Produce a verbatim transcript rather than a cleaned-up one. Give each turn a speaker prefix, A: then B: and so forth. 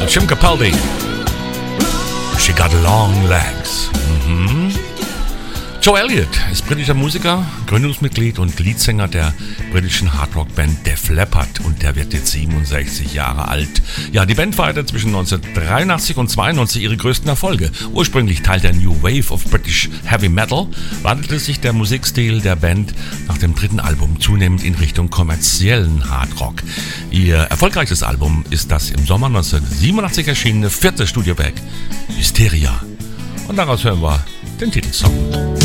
A: Jim Capaldi. She got long legs. Mhm. Joe Elliott ist britischer Musiker, Gründungsmitglied und Leadsänger der britischen Hardrock-Band Def Leppard und der wird jetzt siebenundsechzig Jahre alt. Ja, die Band feierte zwischen neunzehnhundertdreiundachtzig und zweiundneunzig ihre größten Erfolge. Ursprünglich Teil der New Wave of British Heavy Metal, wandelte sich der Musikstil der Band nach dem dritten Album zunehmend in Richtung kommerziellen Hardrock. Ihr erfolgreichstes Album ist das im Sommer neunzehnhundertsiebenundachtzig erschienene vierte Studiowerk Hysteria. Und daraus hören wir den Titelsong.